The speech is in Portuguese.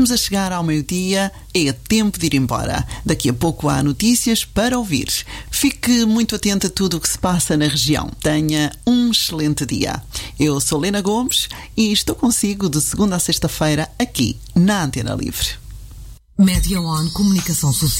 Estamos a chegar ao meio-dia, é tempo de ir embora. Daqui a pouco há notícias para ouvir. Fique muito atento a tudo o que se passa na região. Tenha um excelente dia. Eu sou Lena Gomes e estou consigo de segunda a sexta-feira aqui na Antena Livre. Média One Comunicação Social.